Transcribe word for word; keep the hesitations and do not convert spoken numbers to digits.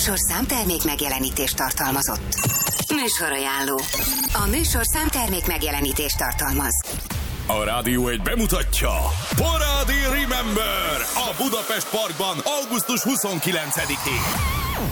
műsor számtermék megjelenítést tartalmazott. Műsorajánló. A műsor számtermék megjelenítést tartalmaz. A Rádió egy bemutatja Parádi Remember a Budapest Parkban augusztus huszonkilencedikén.